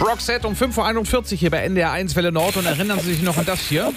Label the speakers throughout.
Speaker 1: Roxette um 5.41 Uhr hier bei NDR 1 Welle Nord und erinnern Sie sich noch an das hier?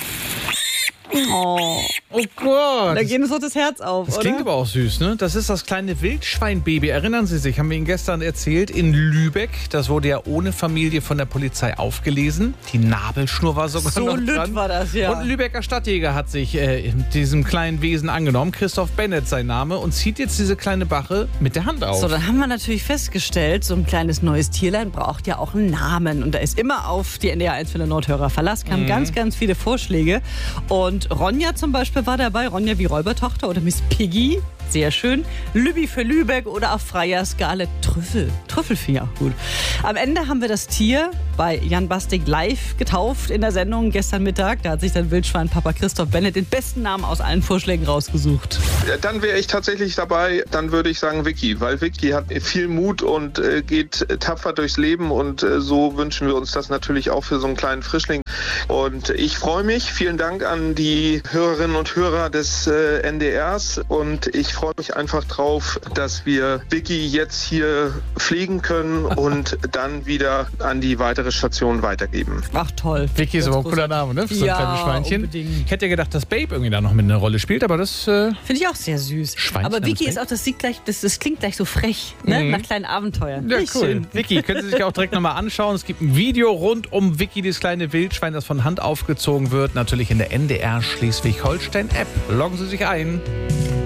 Speaker 2: Oh
Speaker 1: Gott.
Speaker 2: Da geht uns doch das Herz auf,
Speaker 1: Das
Speaker 2: oder?
Speaker 1: klingt aber auch süß, ne? Das ist das kleine Wildschweinbaby. Erinnern Sie sich, haben wir Ihnen gestern erzählt, in Lübeck. Das wurde ja ohne Familie von der Polizei aufgelesen. Die Nabelschnur war sogar
Speaker 2: So
Speaker 1: noch
Speaker 2: lütt
Speaker 1: dran.
Speaker 2: war das, ja.
Speaker 1: Und ein Lübecker Stadtjäger hat sich diesem kleinen Wesen angenommen. Christoph Bennett sein Name. Und zieht jetzt diese kleine Bache mit der Hand auf.
Speaker 2: So, dann haben wir natürlich festgestellt, so ein kleines neues Tierlein braucht ja auch einen Namen. Und da ist immer auf die NDR 1 Welle Nordhörer Verlass, kamen ganz, ganz viele Vorschläge. Und Ronja zum Beispiel war dabei, Ronja wie Räubertochter oder Miss Piggy, sehr schön. Lübbi für Lübeck oder auf freier Skala Trüffel. Trüffel finde ich auch gut. Am Ende haben wir das Tier bei Jan Bastik live getauft in der Sendung gestern Mittag. Da hat sich dann Wildschwein-Papa Christoph Bennett den besten Namen aus allen Vorschlägen rausgesucht.
Speaker 3: Dann wäre ich tatsächlich dabei, dann würde ich sagen Vicky, weil Vicky hat viel Mut und geht tapfer durchs Leben und so wünschen wir uns das natürlich auch für so einen kleinen Frischling. Und ich freue mich, vielen Dank an die Hörerinnen und Hörer des NDRs und ich freue mich einfach drauf, dass wir Vicky jetzt hier pflegen können und dann wieder an die weitere Station weitergeben.
Speaker 2: Ach toll.
Speaker 1: Vicky ist aber ein cooler Name, ne? Für so ein kleines Schweinchen.
Speaker 2: Unbedingt.
Speaker 1: Ich hätte ja gedacht, dass Babe irgendwie da noch mit einer Rolle spielt, aber das...
Speaker 2: Finde ich auch sehr süß.
Speaker 1: Schweinchen
Speaker 2: Aber Vicky
Speaker 1: namens
Speaker 2: ist auch, das klingt gleich so frech, ne? Nach kleinen Abenteuern.
Speaker 1: Ja,
Speaker 2: Nicht
Speaker 1: cool.
Speaker 2: schön.
Speaker 1: Vicky, können Sie sich auch direkt nochmal anschauen. Es gibt ein Video rund um Vicky, das kleine Wildschwein, das von Hand aufgezogen wird. Natürlich in der NDR Schleswig-Holstein-App. Loggen Sie sich ein.